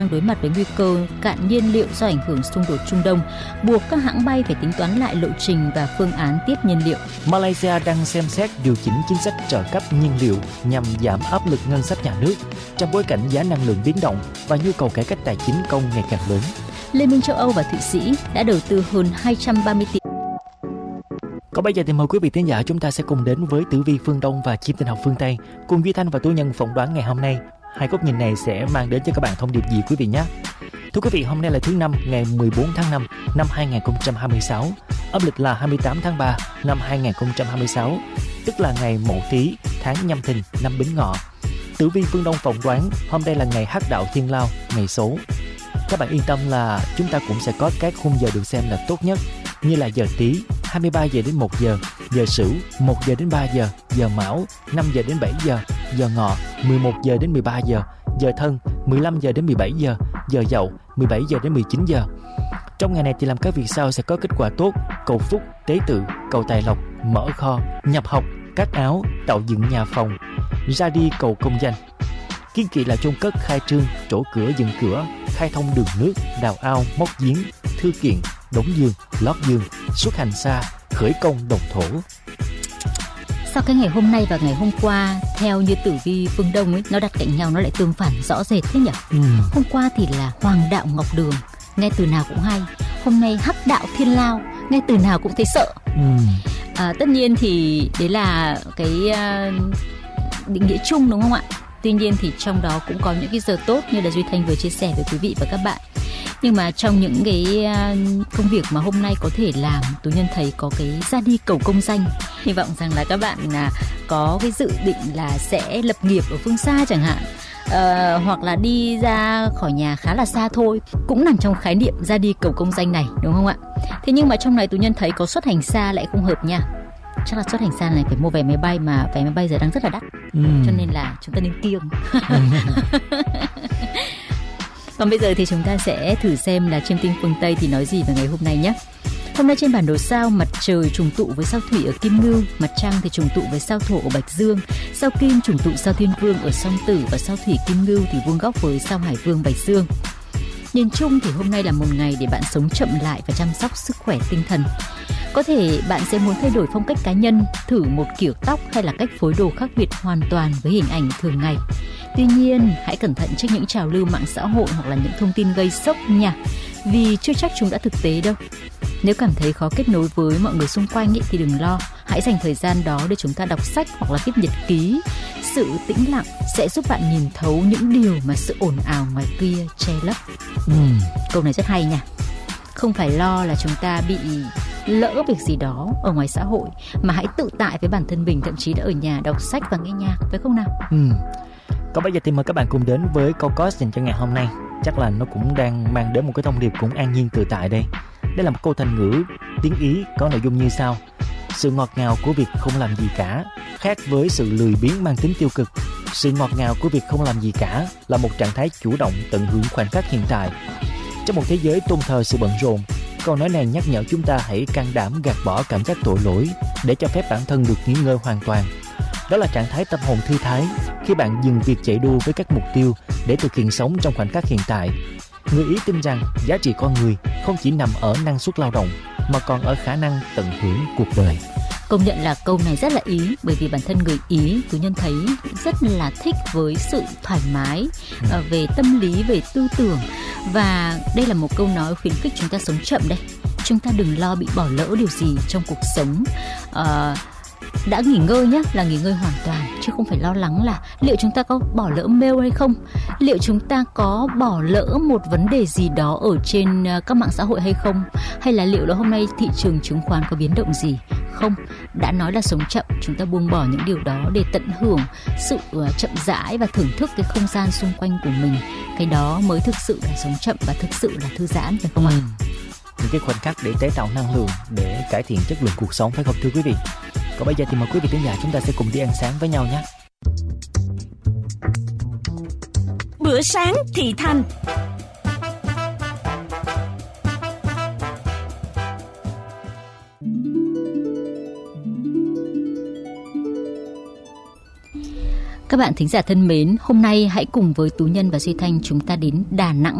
đối mặt với nguy cơ cạn nhiên liệu do ảnh hưởng xung đột Trung Đông, buộc các hãng bay phải tính toán lại lộ trình và phương án tiếp nhiên liệu. Malaysia đang xem xét điều chỉnh chính sách trợ cấp nhiên liệu nhằm giảm áp lực ngân sách nhà nước trong bối cảnh giá năng lượng biến động và nhu cầu cải cách tài chính công ngày càng lớn. Liên minh châu Âu và Thụy Sĩ đã đầu tư hơn 230 tỷ. Còn bây giờ thì mời quý vị thính giả chúng ta sẽ cùng đến với Tử vi phương Đông và Chim Tinh học phương Tây, cùng Duy Thanh và Tú Nhân phỏng đoán ngày hôm nay. Hai góc nhìn này sẽ mang đến cho các bạn thông điệp gì quý vị nhé? Thưa quý vị, hôm nay là thứ Năm, ngày 14 tháng 5 năm 2026, âm lịch là 28 tháng 3 năm 2026, tức là ngày Mậu Tý, tháng Nhâm Thìn, năm Bính Ngọ. Tử vi phương Đông phỏng đoán hôm nay là ngày Hắc Đạo Thiên Lao, ngày xấu. Các bạn yên tâm là chúng ta cũng sẽ có các khung giờ được xem là tốt nhất, như là giờ Tý 23 giờ đến 1 giờ, giờ Sửu 1 giờ đến 3 giờ, giờ Mão 5 giờ đến 7 giờ, giờ Ngọ 11 giờ đến 13 giờ, giờ Thân 15 giờ đến 17 giờ, giờ Dậu 17 giờ đến 19 giờ. Trong ngày này thì làm các việc sau sẽ có kết quả tốt: cầu phúc, tế tự, cầu tài lộc, mở kho, nhập học, cắt áo, tạo dựng nhà phòng, ra đi cầu công danh. Kiên kỵ là chôn cất, khai trương, trổ cửa, dựng cửa, khai thông đường nước, đào ao, móc giếng, thư kiện, đóng giường, lót giường, xuất hành xa, khởi công đồng thổ. Sau cái ngày hôm nay và ngày hôm qua, theo như tử vi phương Đông ấy, nó đặt cạnh nhau nó lại tương phản rõ rệt thế nhỉ? Hôm qua thì là Hoàng đạo Ngọc Đường, nghe từ nào cũng hay. Hôm nay Hắc đạo Thiên Lao, nghe từ nào cũng thấy sợ. Tất nhiên thì đấy là cái định nghĩa chung đúng không ạ? Tuy nhiên thì trong đó cũng có những cái giờ tốt như là Duy Thanh vừa chia sẻ với quý vị và các bạn. Nhưng mà trong những cái công việc mà hôm nay có thể làm, Tú Nhân thấy có cái ra đi cầu công danh. Hy vọng rằng là các bạn có cái dự định là sẽ lập nghiệp ở phương xa chẳng hạn, hoặc là đi ra khỏi nhà khá là xa thôi, cũng nằm trong khái niệm ra đi cầu công danh này, đúng không ạ? Thế nhưng mà trong này Tú Nhân thấy có xuất hành xa lại không hợp nha. Chắc là xuất hành xa này phải mua vé máy bay, mà vé máy bay giờ đang rất là đắt, cho nên là chúng ta nên kiêng. Còn bây giờ thì chúng ta sẽ thử xem là Chiêm Tinh phương Tây thì nói gì về ngày hôm nay nhé. Hôm nay trên bản đồ sao, mặt trời trùng tụ với sao Thủy ở Kim Ngưu, mặt trăng thì trùng tụ với sao Thổ ở Bạch Dương, sao Kim trùng tụ sao Thiên Vương ở Song Tử, và sao Thủy Kim Ngưu thì vuông góc với sao Hải Vương Bạch Dương. Nhìn chung thì hôm nay là một ngày để bạn sống chậm lại và chăm sóc sức khỏe tinh thần. Có thể bạn sẽ muốn thay đổi phong cách cá nhân, thử một kiểu tóc hay là cách phối đồ khác biệt hoàn toàn với hình ảnh thường ngày. Tuy nhiên, hãy cẩn thận trước những trào lưu mạng xã hội hoặc là những thông tin gây sốc nha, vì chưa chắc chúng đã thực tế đâu. Nếu cảm thấy khó kết nối với mọi người xung quanh thì đừng lo, hãy dành thời gian đó để chúng ta đọc sách hoặc là viết nhật ký. Sự tĩnh lặng sẽ giúp bạn nhìn thấu những điều mà sự ồn ào ngoài kia che lấp. Câu này rất hay nha. Không phải lo là chúng ta bị lỡ việc gì đó ở ngoài xã hội, mà hãy tự tại với bản thân mình, thậm chí đã ở nhà đọc sách và nghe nhạc, phải không nào? Còn bây giờ thì mời các bạn cùng đến với câu coach dành cho ngày hôm nay. Chắc là nó cũng đang mang đến một cái thông điệp cũng an nhiên tự tại đây. Đây là một câu thành ngữ tiếng Ý có nội dung như sau: sự ngọt ngào của việc không làm gì cả khác với sự lười biếng mang tính tiêu cực. Sự ngọt ngào của việc không làm gì cả là một trạng thái chủ động tận hưởng khoảnh khắc hiện tại. Trong một thế giới tôn thờ sự bận rộn, câu nói này nhắc nhở chúng ta hãy can đảm gạt bỏ cảm giác tội lỗi để cho phép bản thân được nghỉ ngơi hoàn toàn. Đó là trạng thái tâm hồn thư thái khi bạn dừng việc chạy đua với các mục tiêu để thực hiện sống trong khoảnh khắc hiện tại. Người Ý tin rằng giá trị con người không chỉ nằm ở năng suất lao động mà còn ở khả năng tận hưởng cuộc đời. Công nhận là câu này rất là Ý, bởi vì bản thân người Ý Tú Nhân thấy rất là thích với sự thoải mái về tâm lý, về tư tưởng. Và đây là một câu nói khuyến khích chúng ta sống chậm đây. Chúng ta đừng lo bị bỏ lỡ điều gì trong cuộc sống. Đã nghỉ ngơi nhé, là nghỉ ngơi hoàn toàn, chứ không phải lo lắng là liệu chúng ta có bỏ lỡ mail hay không, liệu chúng ta có bỏ lỡ một vấn đề gì đó ở trên các mạng xã hội hay không, hay là liệu là hôm nay thị trường chứng khoán có biến động gì không. Đã nói là sống chậm, chúng ta buông bỏ những điều đó để tận hưởng sự chậm rãi và thưởng thức cái không gian xung quanh của mình. Cái đó mới thực sự là sống chậm và thực sự là thư giãn, phải không ạ? Những cái khoảnh khắc để tái tạo năng lượng, để cải thiện chất lượng cuộc sống, phải không thưa quý vị? Còn bây giờ thì mời quý vị khán giả chúng ta sẽ cùng đi ăn sáng với nhau nhé. Bữa sáng thị thành. Các bạn thính giả thân mến, hôm nay hãy cùng với Tú Nhân và Duy Thanh chúng ta đến Đà Nẵng